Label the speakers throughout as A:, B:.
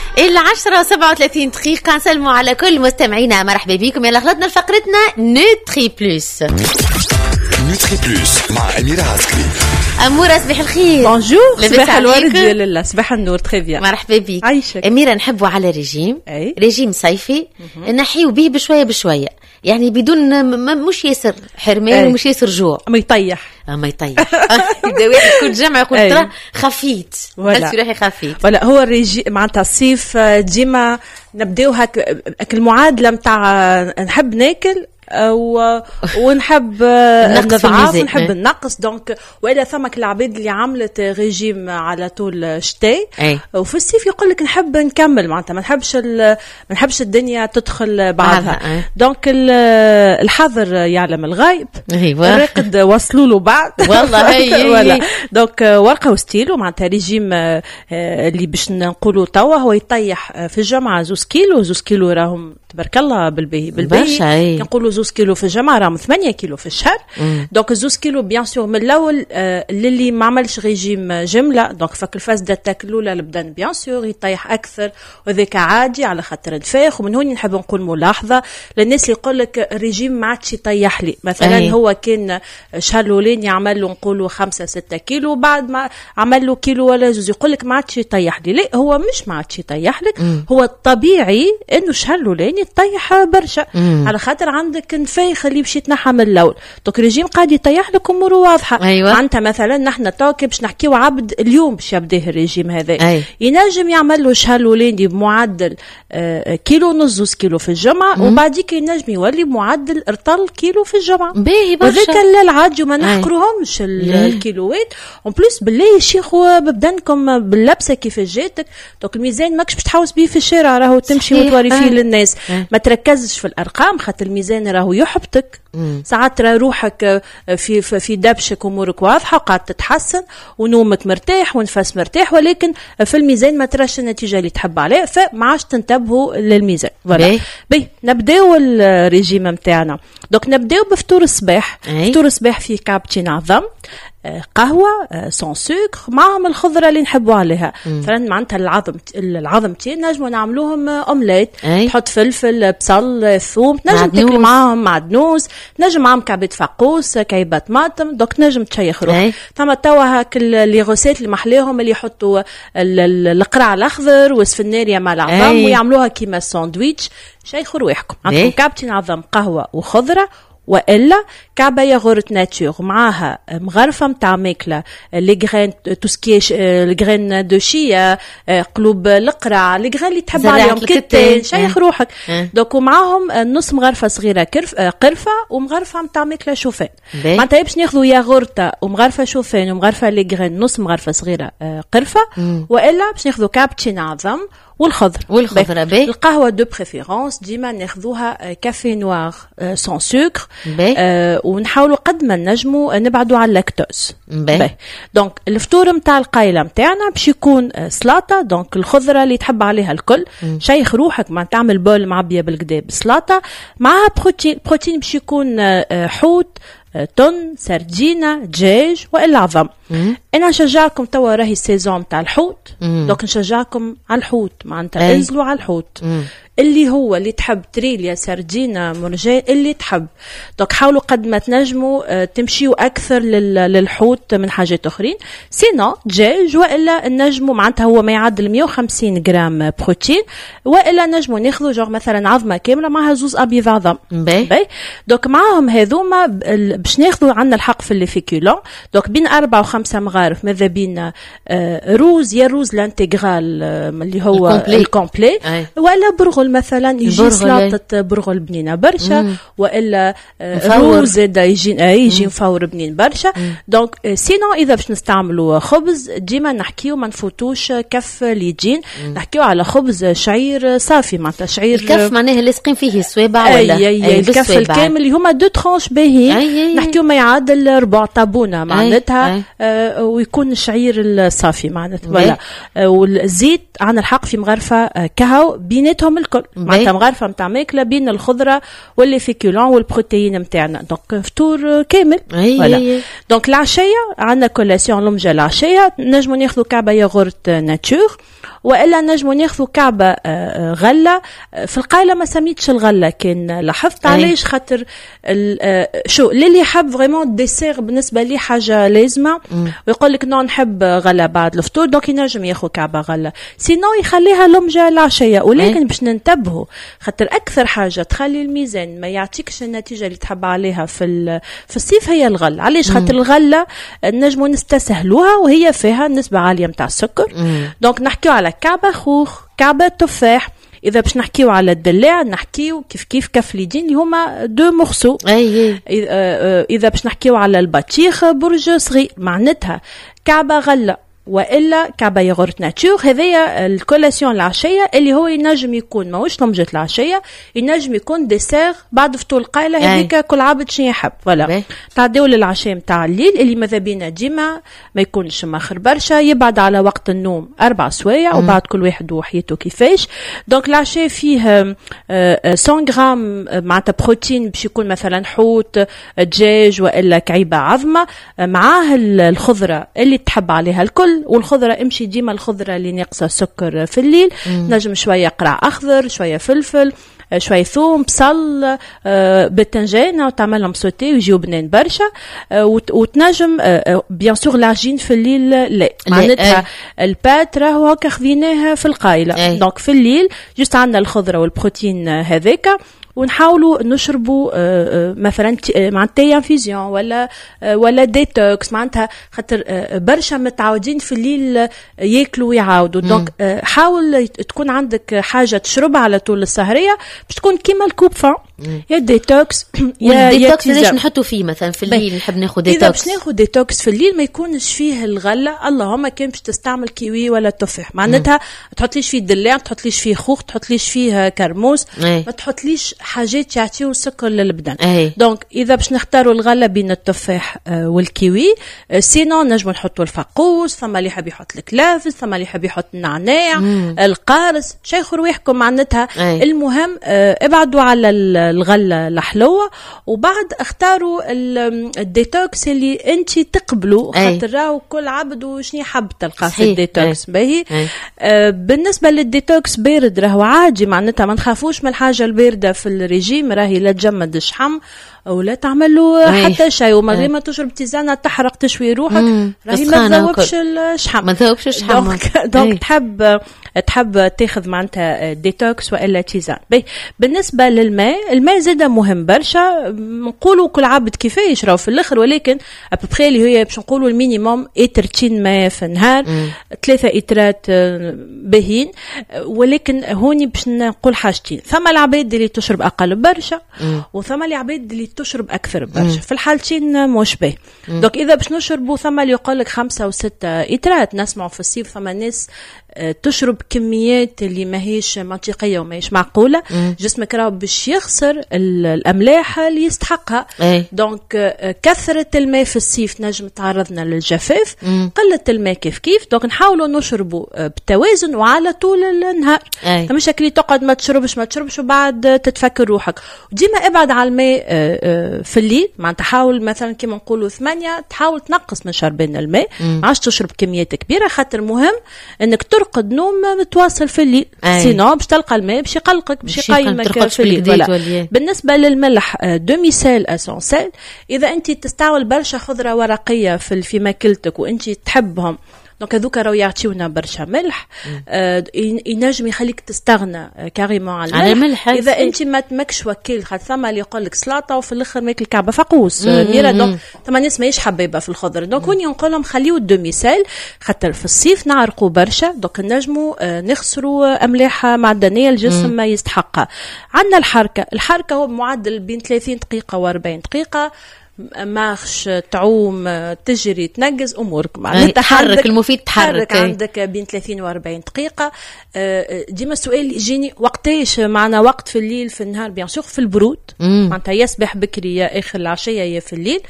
A: 10:37 نسلموا على كل مستمعينا. مرحبا بكم. يلا خلطنا فقرتنا نوتري بلوس.
B: نوتري بلوس مع أميرة عسكري.
A: أمورة صباح الخير.
C: بونجور. صباح الورد ديال الله. صباح النور. تري بيان.
A: مرحبا بك.
C: عايشك.
A: أميرة نحبوا على ريجيم صيفي نحيو به بشوية بشوية، يعني بدون مش ياسر حرمان ومش ياسر جوع.
C: ما يطيح
A: الدواء كل جمع يقول ترى خفيت بس روحي خفيت.
C: ولا هو الريجيم معناتها الصيف ديما نبداو هك المعادلة متاع نحب ناكل ونحب نضعف ونحب النقص. دونك وإلا ثمك العباد اللي عملت ريجيم على طول الشتاء وفي الصيف يقول لك نحب نكمل، معناتها ما نحبش الدنيا تدخل بعضها. دونك الحظر يعلم الغيب. الراقد وصلوا له بعد والله. دونك ورقه وستيلو معناتها ريجيم اللي باش نقولوا توا هو يطيح في الجمعه 2 كيلو راهم تبارك الله بالبي نقولوا 2 كيلو في الجمعة راهم 8 كيلو في الشهر. دونك 2 كيلو بيان سور من الأول للي ما عملش ريجيم جملة. دونك فك الفاز داتاك الأولى البدن بيان سور يطيح أكثر وذاك عادي على خاطر الفاخ. ومن هون نحب نقول ملاحظة للناس اللي يقول لك الريجيم ما عادش يطيح لي مثلا هو كان شهر الأولين يعمل له نقولوا 5-6 كيلو بعد ما عمل له كيلو ولا جزء يقول لك ما عادش يطيح لي. لا هو مش ما عادش يطيح لك، هو الطبيعي إنه الشهر الأولين يطيح برشا على خاطر عندك نفايخ اللي باش يتنحى من الاول. دوك الرجيم قاعد يطيح لك اموره واضحه. معناتها مثلا نحن توك باش نحكيو عبد اليوم باش يبداه الرجيم هذا ينجم يعمل له شهر الوليدي بمعدل كيلو ونص 2 كيلو في الجمعه وبعديك ينجم يولي بمعدل ارطل كيلو في الجمعه. وذاك العادي وما نحقروهمش الكيلوات. اون بليس بالله شيخ ببدنكم باللبسه كيف جاتك. دوك الميزان ماكش باش تحوس بيه في الشارع راهو تمشي وتوري فيه للناس. ما تركزش في الارقام خاطر الميزان راهو يحبطك. ساعات ترى روحك في دبشك امورك واضحه وقاعد تتحسن ونومك مرتاح ونفس مرتاح، ولكن في الميزان ما تراش النتيجه اللي تحب عليه فما عادش تنتبهوا للميزان. فوالا نبداو الريجيم نتاعنا. دوك نبداو بفطور الصباح. فطور الصباح فيه كابتشينو عظم، قهوة سون سكر معهم الخضرة اللي نحبوا عليها. مثلا معناتها العظم تاعنا نجموا نعملوهم اومليت، تحط فلفل بصل ثوم، نجم تاكل معهم معدنوس، نجم معهم كعبة فقوس كعبة طماطم. دوك نجم تشيخ روحك. ثم توا هاك لي غوسيت اللي محليهم اللي يحطوا القرع الاخضر والسفناريا مع العظم ويعملوها كيما الساندويتش. شيخوا روحكم. عندكم كابتن عظم قهوة وخضرة، وإلا كعبة ياغورت ناتور معاها مغرفة متاع ماكلة لي غرين توسكيش الغرين دو شيا قلوب القرع لي غرين اللي تحب عليهم كتان شيخ روحك. دوك ومعاهم نص مغرفة صغيرة قرفة ومغرفة متاع ماكلة شوفان. معناتها باش ناخذوا ياغورتا ومغرفة شوفان ومغرفة لي غرين نص مغرفة صغيرة قرفة، وإلا باش ناخذوا كابتشينو عظم والخضرة. القهوة دو بريفيرونس ديما ناخذوها كافي نوار سون سكر، ونحاولوا قد ما نجموا نبعدوا على اللاكتوز. دونك الفطور نتاع القايله نتاعنا باش يكون سلطه. دونك الخضره اللي تحب عليها الكل شيخ روحك ما تعمل بول معبيه بالكدا بسلطه معها بروتين باش يكون حوت تون سردينة دجاج وإلا عظم. أنا نشجعكم توا راهي السيزون تاع الحوت. دوك نشجعكم على الحوت معناتها انزلوا على الحوت اللي هو اللي تحب تريليا سردينة مرجان اللي تحب. دوك حاولوا قد ما تنجموا تمشيوا أكثر للحوت من حاجات أخرين. سينو دجاج وإلا نجموا معناتها هو ما يعدل 150 جرام بروتين، وإلا نجموا ناخذوا جور مثلا عظمة كاملة معها 2 أبيض عظم. دوك معاهم هذوما باش ناخذوا عنا الحق في الليفيكولون. دوك بين 4 و5 مغارف ماذا بين روز يا روز لانتيغرال اللي هو الكومبلي ولا برغل مثلا يجي سلطة برغل بنينة برشا وإلا روز يجي مفور بنين برشا. دونك سينو إذا باش نستعملوا خبز ديما نحكيو ما نفوتوش كف ليجين، نحكيو على خبز شعير صافي معناتها شعير
A: الكف معناها اللي سقين فيه السوابع ولا
C: الكف الكامل اللي هما 2 ترانش باهي نحكيو ما يعادل ربع طابونه معناتها ويكون الشعير الصافي معناتها ولا والزيت عنا الحق في مغرفه كهو بيناتهم الكل معناتها مغرفه نتاع ماكله بين الخضره واللي فيكولون والبروتيين نتاعنا دونك فطور كامل ولا دونك العشيه عندنا كولاسيون لمجه العشيه نجمو ناخذوا كعبه ياغورت ناتور والا نجمو ناخذوا كعبه غله في القايله ما سميتش الغله كان لاحظت علاش خاطر شو اللي يحب فريمون ديسير بالنسبه لي حاجه لازمه ويقول لك نو نحب غله بعد الفطور دونك ينجم ياخذ كعبه غله سينو يخليها لمجه العشيه ولكن باش ننتبهوا خاطر اكثر حاجه تخلي الميزان ما يعطيكش النتيجه اللي تحب عليها في الصيف هي الغله علاش خاطر الغله نجمو نستسهلوها وهي فيها نسبه عاليه نتاع السكر دونك نحكيو على كعبه خوخ كعبه تفاح اذا باش نحكيو على الدلاع نحكيو كيف كف اليدين اللي هما دو مورسو اذا باش نحكيو على البطيخ برج صغير معناتها كعبه غله والا كعبه ياغورت ناتور هذايا الكولاسيون العشيه اللي هو ينجم يكون ماهوش لمجه العشيه ينجم يكون ديسير بعد فطور القايله هذيك كل عبد شنو يحب ولا تعديو للعشاء نتاع الليل اللي ماذا بينا ديما ما يكونش ماخر برشا يبعد على وقت النوم 4 سوايع وبعد كل واحد وحيته كيفاش دونك العشاء فيه 100 غرام معناتها بروتين باش يكون مثلا حوت دجاج والا كعيبه عظمه معاه الخضره اللي تحب عليها الكل والخضره امشي ديما الخضره اللي ناقصه سكر في الليل نجم شويه قرع اخضر شويه فلفل شويه ثوم بصل باذنجان وتعملهم سوتي ويجيو بنان برشا وتنجم بيان سور لاجين في الليل لا معناتها البات راهو هكا خذيناها في القايله دونك في الليل جست عندنا الخضره والبروتين هذاك ونحاولوا نشربوا مثلا معناتها انفيزيون ولا ديتوكس معناتها خاطر برشا متعودين في الليل ياكلوا ويعاودوا دونك حاول تكون عندك حاجه تشربها على طول السهريه باش تكون كيما الكوب فان يا ديتوكس
A: يا ديتوكس ليش نحطوا فيه مثلا في الليل نحب ناخذ ديتوكس
C: اذا باش ناخذ ديتوكس في الليل ما يكونش فيه الغله اللهم كان باش تستعمل كيوي ولا تفاح معناتها تحطليش فيه دلاع تحطليش فيه خوخ تحطليش فيه كرموس ما تحطليش حاجات يعطيو السكر للبدن دونك اذا باش نختاروا الغله بين التفاح والكيوي سينو نجموا نحطوا الفقوس ثم اللي يحب يحط الكلافس ثم اللي يحب يحط النعناع القارص شيخوا رواحكم معناتها المهم ابعدوا على الغله الحلوه وبعد اختاروا الديتوكس اللي انت تقبلوا خاطر راهو كل عبد وشني حب تلقاه في الديتوكس باهي بالنسبه للديتوكس بارد راهو عادي معناتها ما نخافوش من الحاجه البارده في الرجيم راهي لا تجمد الشحم ولا تعمل له حتى شيء وما غير ما تشرب تيزانه تحرق تشوي روحك راهي ما تذوبش الشحم دونك تحب تاخذ معناتها ديتوكس والا تيزان بالنسبه للماء الماء زاده مهم برشا نقولوا كل عبد كيفاش يشرب في الاخر ولكن ابري اللي هي باش نقولوا المينيموم إترتين ماء في النهار 3 إترات باهين ولكن هوني باش نقول حاجتين ثم العباد اللي تشرب اقل برشا وثم العباد اللي تشرب اكثر برشا في الحالتين مش باهي دونك اذا باش نشربوا ثم اللي يقول لك 5 و6 إترات نسمعوا في الصيف ثم ناس تشرب كميات اللي ماهيش منطقيه وماهيش معقوله جسمك راه باش يخسر الاملاح اللي يستحقها دونك كثره الماء في الصيف نجم تعرضنا للجفاف قله الماء كيف دونك نحاولوا نشربوا بتوازن وعلى طول النهار مش هكلي تقعد ما تشربش وبعد تتفكر روحك وديما ابعد على الماء في الليل معناتها حاول مثلا كيما نقولوا 8 تحاول تنقص من شربان الماء ما عادش تشرب كميات كبيره خاطر مهم انك ترقد نوم متواصل في الليل سينو باش تلقى الماء باش يقلقك باش يقيمك في الليل بالنسبه للملح دومي سيل اسونسيل اذا انت تستعمل برشا خضره ورقيه في ماكلتك وانت تحبهم دونك هذوك راهو يعطيونا برشا ملح ينجم يخليك تستغنى كاريمون على الملح اذا انت ما تمكش وكيل خاطر ثم اللي يقول لك سلطه وفي الاخر ماكل كعبه فقوس ميرا دونك ثم ناس ماهيش حبيبه في الخضر دونك هوني نقول لهم خليو الدومي سيل خاطر في الصيف نعرقوا برشا دونك نجموا نخسروا املاح معدنيه الجسم ما يستحقها عندنا الحركه هو معدل بين 30 دقيقه و40 دقيقه مارش تعوم تجري تنقز امورك
A: تحرك المفيد تحرك
C: عندك بين 30 و 40 دقيقه. ديما السؤال يجيني وقتاش معنا وقت في الليل في النهار بيان سور في البرود معناتها يصبح بكري يا اخر العشيه يا في الليل.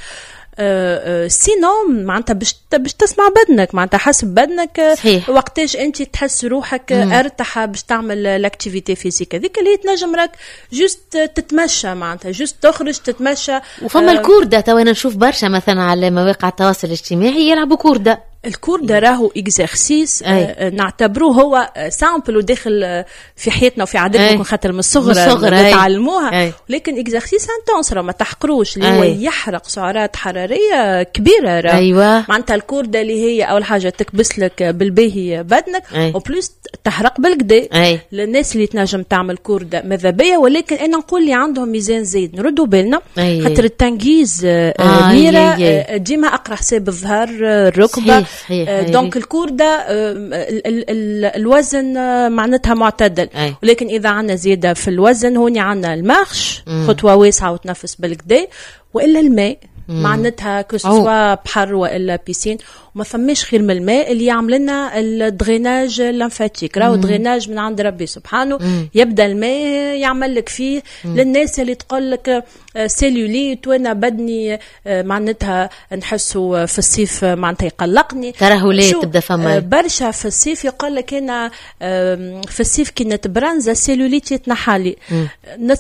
C: سينوم معناتها باش تسمع بدنك معناتها حسب بدنك صحيح. وقتاش انت تحس روحك ارتاح باش تعمل لاكتيفيتي فيزيك هذيك اللي تنجم راك جوست تتمشى معناتها جوست تخرج تتمشى.
A: وفما الكوردة تو انا نشوف برشا مثلا على مواقع التواصل الاجتماعي يلعبوا كوردة.
C: الكوردة راهو اكزرسيس نعتبروه هو سامبل وداخل في حياتنا وفي عاداتنا خاطر من الصغر نتعلموها لكن اكزرسيس انتونس ما تحقروش اللي هو يحرق سعرات حراريه كبيره معناتها الكوردة اللي هي اول حاجه تكبس لك بالباهي بدنك وبلس تحرق بالكدا. للناس اللي تنجم تعمل كوردة ماذا بيا ولكن انا نقول لي عندهم ميزان زايد نردوا بالنا خاطر التنجيز ميرا ديما اقرا حساب الظهر الركبه دونك الكوردة الوزن معناتها معتدل ولكن إذا عنا زيادة في الوزن هوني عنا المارش خطوة واسعة وتنفس بالكدا وإلا الماء معناتها كسوا بحر وإلا بيسين وما ثماش خير من الماء اللي يعمل لنا الدريناج الليمفاتيك. راهو الدريناج من عند ربي سبحانه يبدا الماء يعمل لك فيه. للناس اللي تقول لك سيلوليت وانا بدني معناتها نحسه في الصيف معناتها يقلقني
A: ترهلات تبدا فما
C: برشا في الصيف يقول لك انا في الصيف كي نتبرنز السيلوليت يتنحالي